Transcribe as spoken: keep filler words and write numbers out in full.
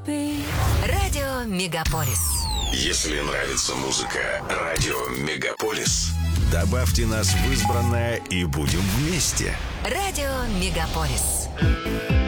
Радио Мегаполис. Если нравится музыка Радио Мегаполис, добавьте нас в избранное и будем вместе. Радио Мегаполис.